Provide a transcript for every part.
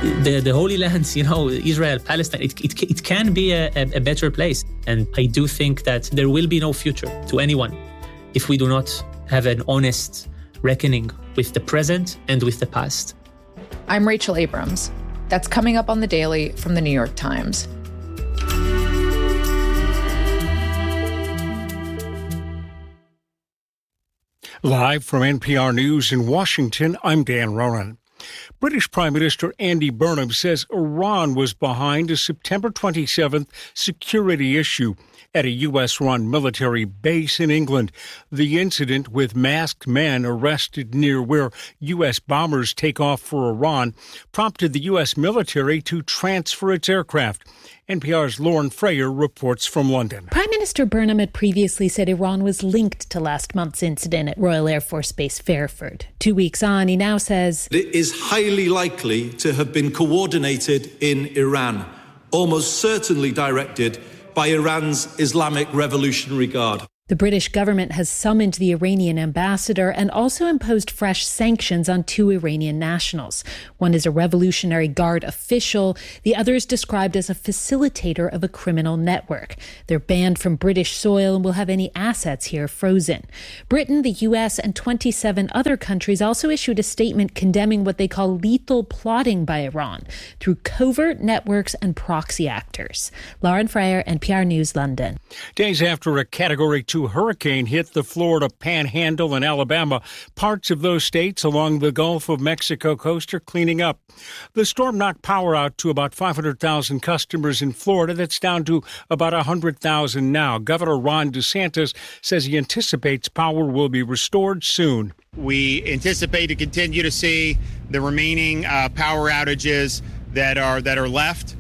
the Holy Lands, Israel, Palestine, it can be a better place. And I do think that there will be no future to anyone if we do not have an honest reckoning with the present and with the past. I'm Rachel Abrams. That's coming up on The Daily from The New York Times. Live from NPR News in Washington, I'm Dan Ronan. British Prime Minister Andy Burnham says Iran was behind a September 27th security issue at a U.S.-run military base in England. The incident with masked men arrested near where U.S. bombers take off for Iran prompted the U.S. military to transfer its aircraft. NPR's Lauren Frayer reports from London. Prime Minister Burnham had previously said Iran was linked to last month's incident at Royal Air Force Base Fairford. 2 weeks on, he now says it is highly likely to have been coordinated in Iran, almost certainly directed by Iran's Islamic Revolutionary Guard. The British government has summoned the Iranian ambassador and also imposed fresh sanctions on 2 Iranian nationals. One is a Revolutionary Guard official. The other is described as a facilitator of a criminal network. They're banned from British soil and will have any assets here frozen. Britain, the US, and 27 other countries also issued a statement condemning what they call lethal plotting by Iran through covert networks and proxy actors. Lauren Frayer, NPR News, London. Days after a Category 2 hurricane hit the Florida Panhandle and Alabama, parts of those states along the Gulf of Mexico coast are cleaning up. The storm knocked power out to about 500,000 customers in Florida. That's down to about 100,000 now. Governor Ron DeSantis says he anticipates power will be restored soon. We anticipate to continue to see the remaining power outages that are left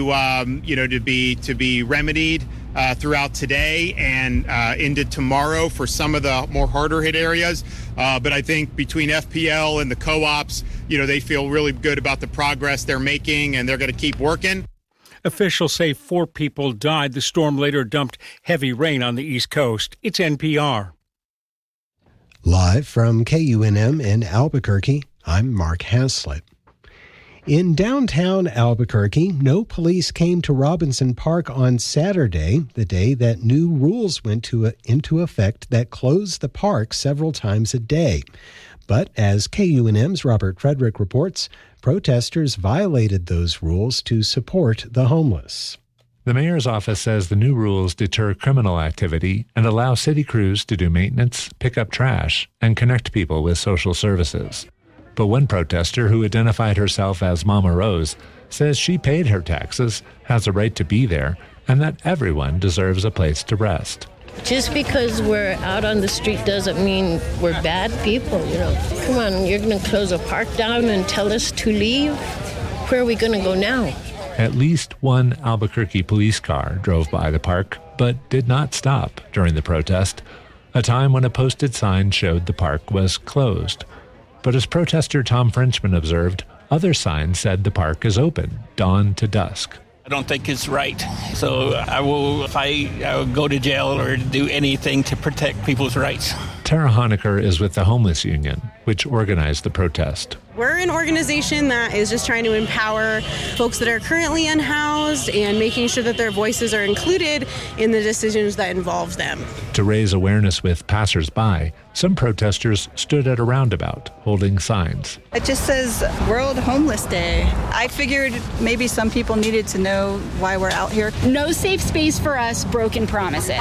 to be remedied throughout today and into tomorrow for some of the more harder hit areas. But I think between FPL and the co-ops, they feel really good about the progress they're making, and they're going to keep working. Officials say 4 people died. The storm later dumped heavy rain on the East Coast. It's NPR. Live from KUNM in Albuquerque, I'm Mark Haslett. In downtown Albuquerque, no police came to Robinson Park on Saturday, the day that new rules went into effect that closed the park several times a day. But as KUNM's Robert Frederick reports, protesters violated those rules to support the homeless. The mayor's office says the new rules deter criminal activity and allow city crews to do maintenance, pick up trash, and connect people with social services. But one protester, who identified herself as Mama Rose, says she paid her taxes, has a right to be there, and that everyone deserves a place to rest. Just because we're out on the street doesn't mean we're bad people, Come on, you're going to close a park down and tell us to leave? Where are we going to go now? At least one Albuquerque police car drove by the park, but did not stop during the protest, a time when a posted sign showed the park was closed. But as protester Tom Frenchman observed, other signs said the park is open, dawn to dusk. I don't think it's right. So I will go to jail or do anything to protect people's rights. Tara Honecker is with the Homeless Union, which organized the protest. We're an organization that is just trying to empower folks that are currently unhoused and making sure that their voices are included in the decisions that involve them. To raise awareness with passersby, some protesters stood at a roundabout holding signs. It just says World Homeless Day. I figured maybe some people needed to know why we're out here. No safe space for us, broken promises.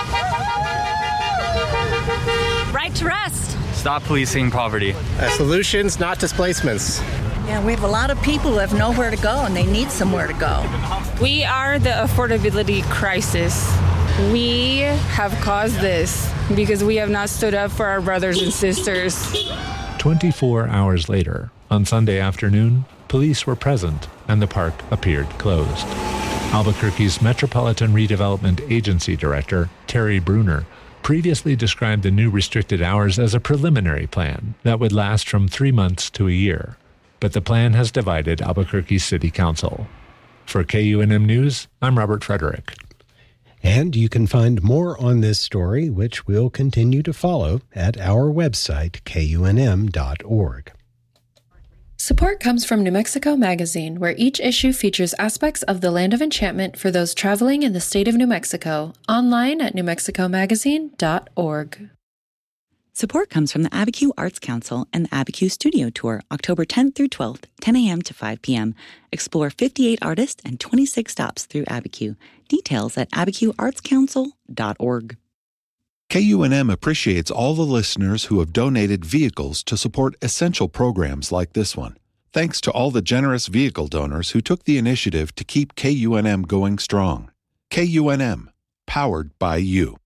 Right to rest. Stop policing poverty. Solutions, not displacements. Yeah, we have a lot of people who have nowhere to go and they need somewhere to go. We are the affordability crisis. We have caused this because we have not stood up for our brothers and sisters. 24 hours later, on Sunday afternoon, police were present and the park appeared closed. Albuquerque's Metropolitan Redevelopment Agency Director, Terry Bruner, previously described the new restricted hours as a preliminary plan that would last from 3 months to a year. But the plan has divided Albuquerque City Council. For KUNM News, I'm Robert Frederick. And you can find more on this story, which we'll continue to follow, at our website, kunm.org. Support comes from New Mexico Magazine, where each issue features aspects of the Land of Enchantment for those traveling in the state of New Mexico. Online at newmexicomagazine.org. Support comes from the Abiquiu Arts Council and the Abiquiu Studio Tour, October 10th through 12th, 10 a.m. to 5 p.m. Explore 58 artists and 26 stops through Abiquiu. Details at abiquiuartscouncil.org. KUNM appreciates all the listeners who have donated vehicles to support essential programs like this one. Thanks to all the generous vehicle donors who took the initiative to keep KUNM going strong. KUNM, powered by you.